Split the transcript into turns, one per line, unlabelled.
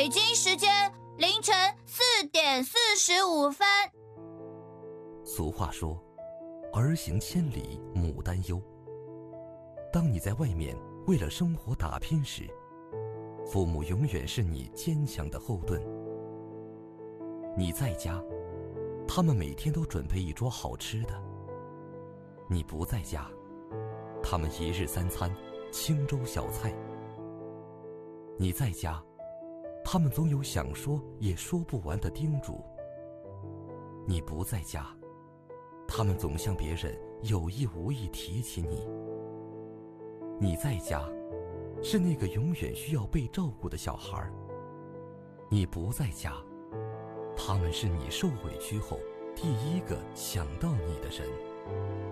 北京时间凌晨4点45分。
俗话说，儿行千里母担忧。当你在外面为了生活打拼时，父母永远是你坚强的后盾。你在家，他们每天都准备一桌好吃的；你不在家，他们一日三餐清粥小菜。你在家，他们总有想说也说不完的叮嘱；你不在家，他们总向别人有意无意提起你。你在家，是那个永远需要被照顾的小孩；你不在家，他们是你受委屈后第一个想到你的人。